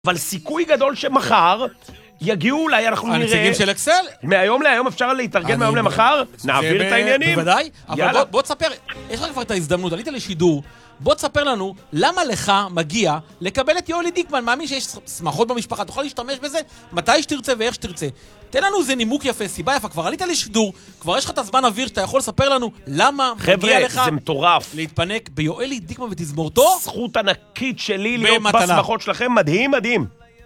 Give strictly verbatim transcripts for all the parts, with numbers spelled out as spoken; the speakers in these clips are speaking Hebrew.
אבל סיכוי גדול שמחר יגיעו אולי, אנחנו נראה... הנציגים של אקסל? מהיום להיום אפשר להתארגן מהיום למחר, נעביר את העניינים. בוודאי, אבל בוא תספר, יש לך כבר את ההזדמנות, עלית לשידור, בוא תספר לנו למה לך מגיע לקבל את יואלי דיקמן, מאמין שיש שמחות במשפחה, תוכל להשתמש בזה מתי שתרצה ואיך שתרצה. תן לנו איזה נימוק יפה, סיבה יפה, כבר עלית לשידור, כבר יש לך את הזמן אוויר שאתה יכול לספר לנו למה מגיע לך חבר'ה, זה מטורף. להתפנק ביואלי דיקמן ותזמורתו. זכות ענקית שלי להיות בשמחות שלכם, מדהים, מדהים.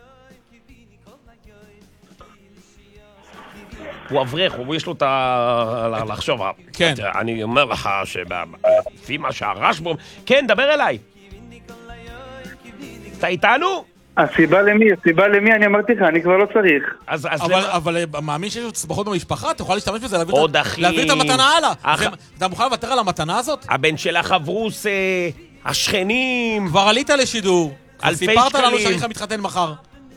הוא אברך, הוא יש לו את ה... לחשוב. כן. אני אומר לך שלפי מה שהרש בו... כן, דבר אליי. אתה איתנו? הסיבה למי? הסיבה למי? אני אמרתי לך, אני כבר לא צריך. אז, אז אבל, למה... אבל מאמין שיש עוד שמחות במשפחה, אתה יכול להשתמש בזה, להעביר, עוד את... אחים. להעביר את המתנה הלאה. אח... זה... אתה מוכן לוותר על המתנה הזאת? הבן שלך אברוס, אה, השכנים. כבר עלית לשידור. אלפי סיפרת שקלים. לנו שאני לך מתחתן מחר.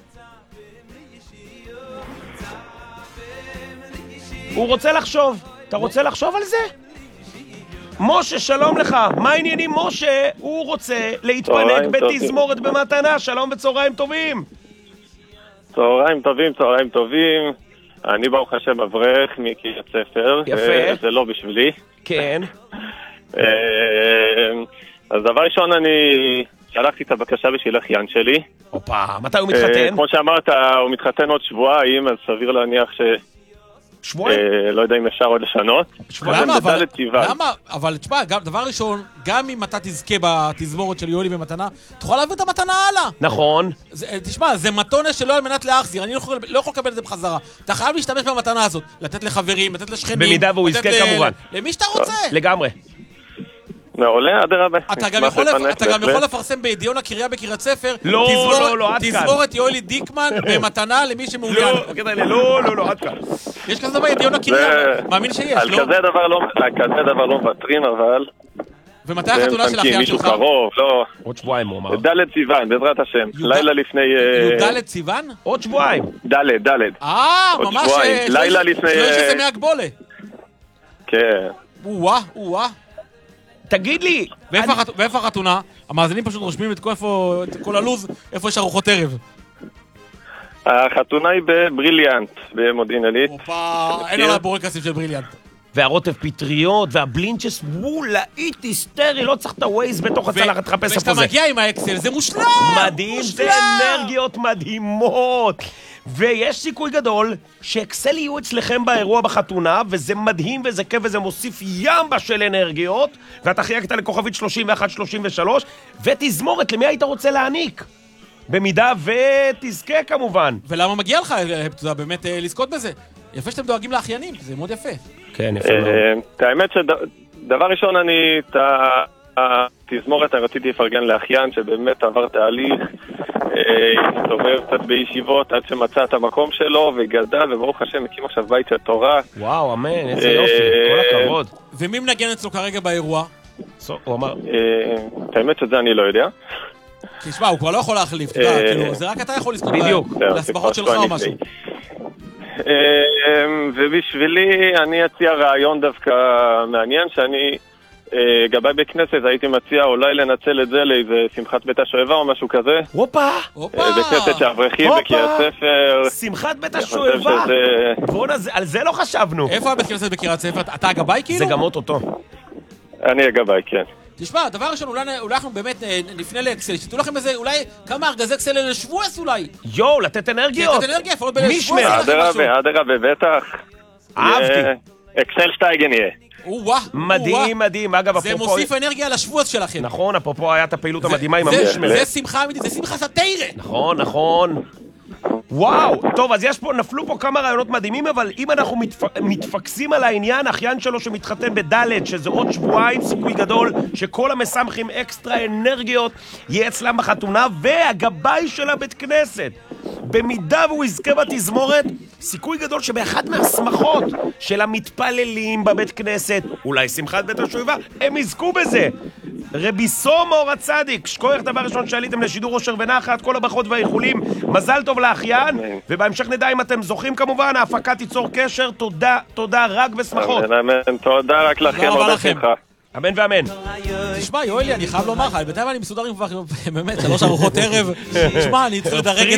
הוא רוצה לחשוב. אתה רוצה לחשוב על זה? משה, שלום לך. מה העניינים, משה? הוא רוצה להתפנק בתזמורת במתנה. שלום וצהריים טובים. צהריים טובים, צהריים טובים. אני ברוך השם אברך מקריית ספר. יפה. זה לא בשבילי. כן. אז דבר ראשון, אני שלחתי את הבקשה בשביל אחיין שלי. אופה, מתי הוא מתחתן? כמו שאמרת, הוא מתחתן עוד שבועיים, אז סביר להניח ש... שבועיים? לא יודע אם אפשר עוד לשנות. למה? אבל, למה? אבל תשמע, דבר ראשון, גם אם אתה תזכה בתזמורת של יואלי במתנה, תוכל להעביר את המתנה הלאה. נכון. תשמע, זה מתונה שלא על מנת להחזיר, אני לא יכול לקבל את זה בחזרה. אתה חייב להשתמש במתנה הזאת, לתת לחברים, לתת לשכנים. במידה והוא יזכה כמובן. למי שאתה רוצה. לגמרי. מעולה, עד הרבה. אתה גם יכול לפרסם בידיון הקריה בקריית ספר, לא, לא, לא, עד כאן. תזמורת יואלי דיקמן במתנה למי שמעוניין. לא, לא, לא, עד כאן. יש כזה דבר ידיון הקריה, מאמין שיש, לא? על כזה דבר לא מוותרים, אבל... ומתי החתונה של האחיין שלך? קרוב, לא. עוד שבועיים הוא אמר. דלת סיוון, בעזרת השם. לילה לפני... דלת סיוון? עוד שבועיים. דלת, דלת. אה, ממש... לילה לפני... שלא יש איזה מהגבולה. כן. וואה, וואה. תגיד לי... ואיפה החתונה? המאזינים פשוט רושמים את כל הלוז, איפה יש ארוחות ערב. החתונה היא בבריליאנט, במודיעין עילית. אופה, אין עליו בורקסים של בריליאנט. והרוטב פטריות, והבלינצ'ס, וולאית היסטרי, לא צריך את הווייז בתוך הצלחת, תחפש איפה זה. וכשאתה מגיע עם האקסל, זה מושלם! מדהים, זה אנרגיות מדהימות. ויש סיכוי גדול שאקסל יהיו אצלכם באירוע בחתונה, וזה מדהים וזה כיף וזה מוסיף ימבה של אנרגיות, ואתה חייגת לכוכבית שלושים ואחת שלושים ושלוש, ותזמורת למי היית רוצה להעניק? במידה ותזכה כמובן. ולמה מגיע לך, אתה יודע, באמת לזכות בזה? יפה שאתם דואגים לאחיינים, זה מאוד יפה. כן, יפה מאוד. האמת שדבר ראשון אני, את התזמורת רציתי לפרגן לאחיין שבאמת עבר תהליך, הסתובב קצת בישיבות עד שמצא את המקום שלו וגדל, וברוך השם הקים עכשיו בית של תורה. וואו, אמן, איזה יופי, כל הכבוד. ומי מנגן אצלו כרגע באירוע? הוא אמר. האמת שזה אני לא יודע. תשמע, הוא כבר לא יכול להחליף, אתה יודע, כאילו, זה רק אתה יכול לזכות להסבחות שלך או משהו. ובשבילי אני אציע רעיון דווקא מעניין, שאני גבאי בכנסת הייתי מציע אולי לנצל את זה לאיזה שמחת בית השואבה או משהו כזה. הופה! בכנסת שאברכים בקריית ספר. שמחת בית השואבה! בוא'נה, על זה לא חשבנו. איפה הבית כנסת בקריית ספר? אתה הגבאי כאילו? זה גם אותו. אני הגבאי, כן. תשמע, דבר ראשון, אולי אנחנו באמת נפנה לאקסל, שתתנו לכם איזה, אולי כמה ארגזי אקסל אלה שבועס אולי. יואו, לתת אנרגיות. לתת אנרגיה, אפילו בלשבועס. מישמר. עד הרבה, עד הרבה, בטח. אהבתי. אקסל שטייגן יהיה. מדהים, מדהים. אגב, זה מוסיף אנרגיה לשבועס שלכם. נכון, אפרופו היה את הפעילות המדהימה עם המישמר. זה שמחה אמיתית, זה שמחה סתירה. נכון, נכון. וואו, טוב, אז יש פה, נפלו פה כמה רעיונות מדהימים, אבל אם אנחנו מתפ... מתפקסים על העניין, אחיין שלו שמתחתן בדלת, שזה עוד שבועיים, סיכוי גדול שכל המסמכים אקסטרה אנרגיות יהיה אצלם בחתונה, והגבאי של הבית כנסת, במידה והוא יזכה בתזמורת, סיכוי גדול שבאחד מהשמחות של המתפללים בבית כנסת, אולי שמחת בית השואבה, הם יזכו בזה. רבי סומור הצדיק, שכוח דבר ראשון שעליתם לשידור אושר ונחת, כל הברכות והאיחולים, מזל טוב לאחיין, ובהמשך נדע אם אתם זוכים כמובן, ההפקה תיצור קשר, תודה, תודה, רק בשמחות. תודה, רק לכם, הרבה שמחה. אמן ואמן. תשמע, יואלי, אני חייב לומר לך, בינתיים אני מסודר עם כבר, באמת, שלוש ארוחות ערב. תשמע, אני צריך לדרג